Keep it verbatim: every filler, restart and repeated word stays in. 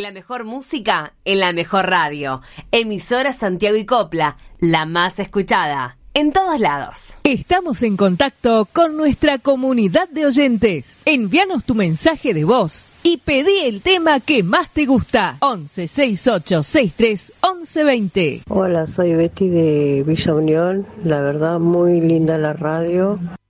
La mejor música en la mejor radio. Emisora Santiago y Copla, la más escuchada. En todos lados. Estamos en contacto con nuestra comunidad de oyentes. Envíanos tu mensaje de voz y pedí el tema que más te gusta. once sesenta y ocho sesenta y tres once veinte. Hola, soy Betty de Villa Unión. La verdad, muy linda la radio.